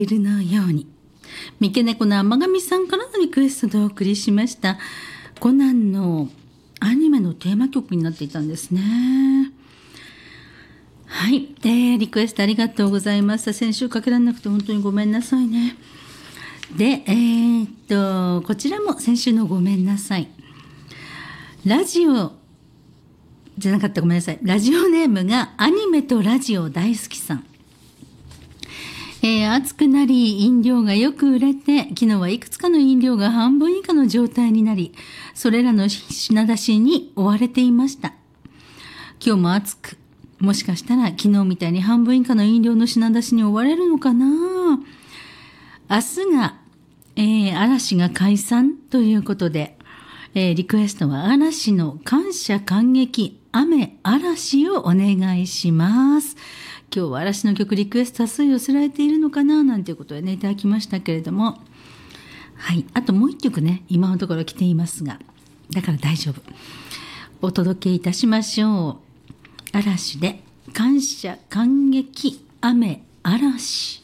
いるのように。三毛猫の天神さんからのリクエストでお送りしました。コナンのアニメのテーマ曲になっていたんですね。はい、リクエストありがとうございました。先週かけられなくて本当にごめんなさいね。で、こちらも先週のごめんなさい。ラジオじゃなかった、ごめんなさい。ラジオネームがアニメとラジオ大好きさん。暑くなり飲料がよく売れて、昨日はいくつかの飲料が半分以下の状態になり、それらの品出しに追われていました。今日も暑く、もしかしたら昨日みたいに半分以下の飲料の品出しに追われるのかな。明日が、嵐が解散ということで、リクエストは嵐の感謝感激雨嵐をお願いします。今日は嵐の曲リクエスト多数寄せられているのかななんていうことでねいただきましたけれども、はい、あともう一曲ね今のところ来ていますが、だから大丈夫、お届けいたしましょう。嵐で感謝感激雨嵐。